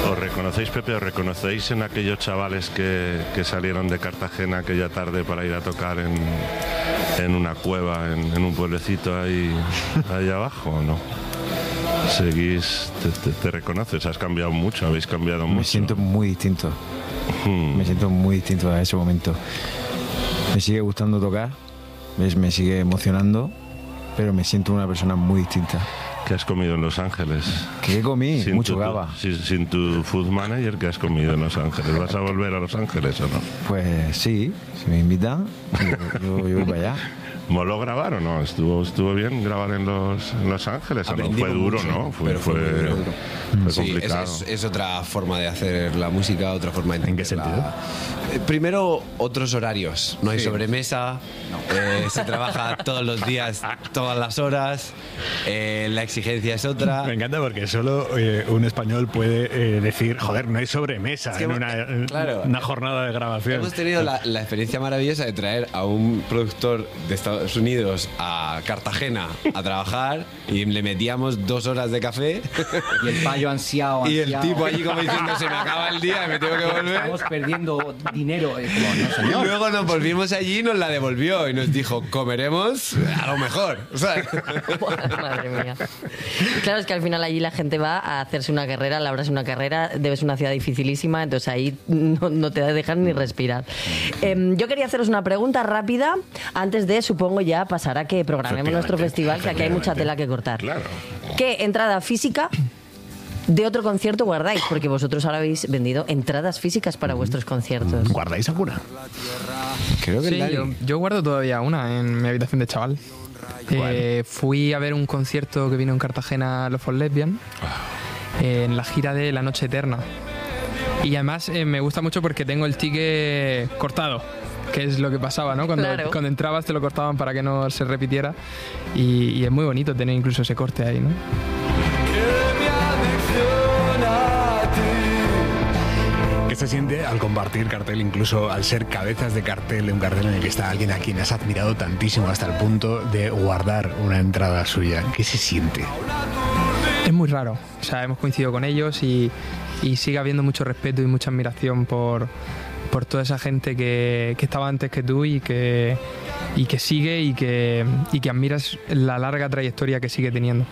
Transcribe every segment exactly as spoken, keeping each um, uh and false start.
¿Os reconocéis, Pepe, os reconocéis en aquellos chavales que, que salieron de Cartagena aquella tarde para ir a tocar en, en una cueva, en, en un pueblecito ahí, ahí abajo, o no? ¿Seguís, te, te, te reconoces? ¿Has cambiado mucho? ¿Habéis cambiado mucho? Me siento muy distinto. Hmm. Me siento muy distinto a ese momento. Me sigue gustando tocar, me, me sigue emocionando, pero me siento una persona muy distinta. ¿Qué has comido en Los Ángeles? ¿Qué comí? Sin Mucho tu, gaba. Sin, sin tu food manager, ¿qué has comido en Los Ángeles? ¿Vas a volver a Los Ángeles o no? Pues sí, si me invitan, yo, yo, yo voy para allá. ¿Moló grabar o no? ¿Estuvo, estuvo bien grabar en Los, en Los Ángeles? ¿O no? Fue duro, mucho, ¿no? Fue, pero fue, fue, muy duro. fue sí, complicado. Es, es, es otra forma de hacer la música, otra forma de... ¿En qué sentido? Eh, primero, otros horarios. No hay sí. sobremesa, no. eh, se trabaja todos los días, todas las horas, eh, la exigencia es otra. Me encanta porque solo eh, un español puede eh, decir, joder, no hay sobremesa es que en hemos, una, eh, claro, una jornada de grabación. Hemos tenido la, la experiencia maravillosa de traer a un productor de Estados Unidos a Cartagena a trabajar y le metíamos dos horas de café y el payo ansiado, y ansiado. el tipo allí como diciendo se me acaba el día y me tengo que volver. Estamos perdiendo dinero. Eh, como, no, señor. Y luego nos volvimos allí y nos la devolvió y nos dijo comeremos a lo mejor, ¿sabes? Madre mía. Claro, es que al final allí la gente va a hacerse una carrera, labrarse una carrera, debes una ciudad dificilísima, entonces ahí no, no te dejan ni respirar. Eh, yo quería haceros una pregunta rápida antes de, supongo, ya pasar a que programemos nuestro festival, que aquí hay mucha tela que cortar. Claro. ¿Qué entrada física de otro concierto guardáis? Porque vosotros ahora habéis vendido entradas físicas para vuestros conciertos. ¿Guardáis alguna? Creo que sí, yo, yo guardo todavía una en mi habitación de chaval. Eh, fui a ver un concierto que vino en Cartagena, Los For Lesbian, eh, en la gira de La Noche Eterna. Y además eh, me gusta mucho porque tengo el ticket cortado, que es lo que pasaba, ¿no? Cuando, claro. cuando entrabas te lo cortaban para que no se repitiera. Y, y es muy bonito tener incluso ese corte ahí, ¿no? ¿Qué se siente al compartir cartel, incluso al ser cabezas de cartel de un cartel en el que está alguien a quien has admirado tantísimo hasta el punto de guardar una entrada suya? ¿Qué se siente? Es muy raro. O sea, hemos coincidido con ellos y, y sigue habiendo mucho respeto y mucha admiración por, por toda esa gente que, que estaba antes que tú y que, y que sigue y que, y que admiras la larga trayectoria que sigue teniendo.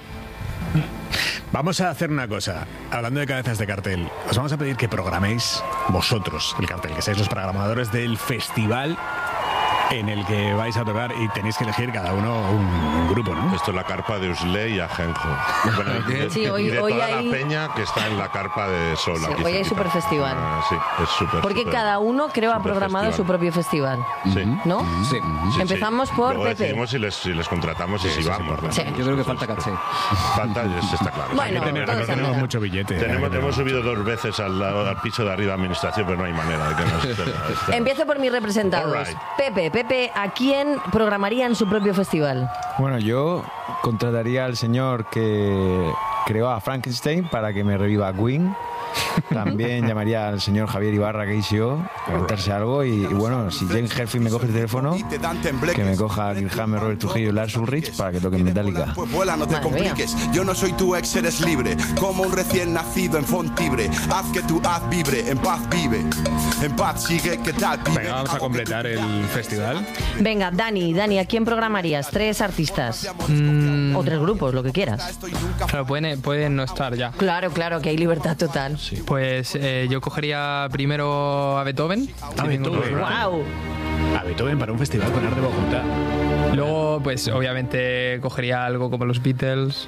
Vamos a hacer una cosa. Hablando de cabezas de cartel, os vamos a pedir que programéis vosotros el cartel, que seáis los programadores del festival en el que vais a tocar y tenéis que elegir cada uno un, un grupo, ¿no? Esto es la carpa de Usle y Ajenjo. Bueno, de, sí, hoy, y de hoy toda hay... la peña que está en la carpa de Sol. Sí, aquí hoy hay super festival. Ah, sí, es súper. Porque super, cada uno creo ha programado festival. su propio festival. Sí. ¿No? Sí. Sí, Empezamos sí. por Luego Pepe. decidimos si les, si les contratamos sí, y si sí, vamos. ¿no? Sí. Yo creo que falta caché. Falta, eso está claro. Bueno, Hay que tener, todo se tenemos arregla. mucho billete. Tenemos, Hay que hemos tener subido dos veces al, al piso de arriba de administración, pero no hay manera de que nos... Está, Empiezo por mis representados. All right. Pepe, Pepe, ¿a quién programaría en su propio festival? Bueno, yo contrataría al señor que creó a Frankenstein para que me reviva a Queen. También llamaría al señor Javier Ibarra que hizo para contarse algo y, y bueno, si James Hetfield me coge el teléfono, que me coja Kirk Hammett, Robert Trujillo y Lars Ulrich para que toquen Metallica. Pues vuela, no te Madre mía. compliques. Yo no soy tu ex, eres libre. Como un recién nacido en Fontibre. Haz que tu haz vibre, en paz vive. En paz sigue, ¿qué tal? Vive. Venga, vamos a completar el festival. Venga, Dani, Dani, ¿a quién programarías? ¿Tres artistas? Mm, O tres grupos, lo que quieras. claro, pueden, pueden no estar ya. Claro, claro, que hay libertad total. Pues eh, yo cogería primero a Beethoven. A Beethoven. ¡Wow! A Beethoven para un festival con Art de Bogotá. Luego, pues obviamente cogería algo como los Beatles.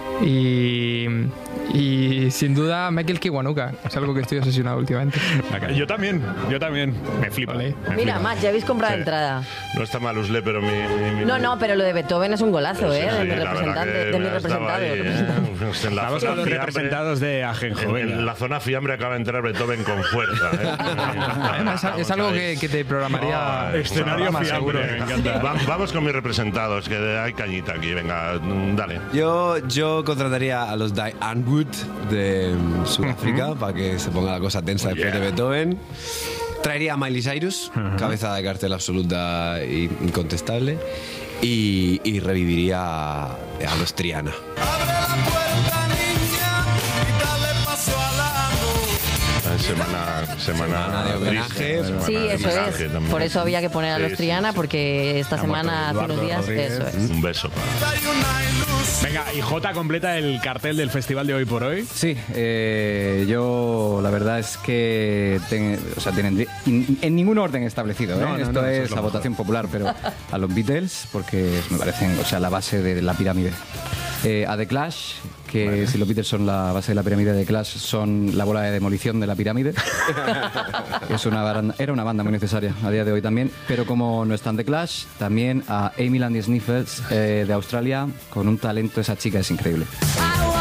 Y, y sin duda Michael Kiwanuka. Es algo que estoy obsesionado últimamente. Yo también, yo también. Me flipa. Vale. me Mira, flipa. Max, ya habéis comprado Sí. entrada. No está mal Usle, pero mi... mi, mi No, no, pero lo de Beethoven es un golazo, Sí, ¿eh? sí, De mi la verdad representante, que de mi estaba representado. ahí, representante. ¿eh? En la Vamos zona con los fiambre, representados de Ajenjo. En, venga. en la zona fiambre acaba de entrar Beethoven con fuerza. ¿eh? Además, es algo que, que te programaría. Ay, Escenario más seguro. fiambre, me encanta. Va- vamos con mis representados, que hay cañita aquí. Venga, mm, dale. Yo, yo contrataría a los Diane Wood de mm, Sudáfrica para que se ponga la cosa tensa después Yeah. de Beethoven. Traería a Miley Cyrus, cabeza de cartel absoluta e incontestable. Y, y reviviría a, a los Triana. Abre la puerta, niña, y dale paso al amo. semana, semana, Semana de homenaje. triste, semana Sí, de eso homenaje es. también. Por eso había que poner a Sí, los sí, Triana, sí. porque esta Ha muerto semana, hace Eduardo unos días, Rodríguez. eso es. Un beso para... Venga, y Jota completa el cartel del festival de hoy por hoy. Sí, eh, yo la verdad es que ten- o sea, tienen in- en ningún orden establecido. ¿eh? No, no, Esto no, eso es es lo la mejor. votación popular, pero a los Beatles porque me parecen, o sea, la base de la pirámide. Eh, a The Clash, que si los Beatles son la base de la pirámide, de Clash son la bola de demolición de la pirámide. Es una banda- era una banda muy necesaria a día de hoy también, pero como no están The Clash, también a Amy Landy Sniffles eh, de Australia, con un talento, esa chica es increíble. I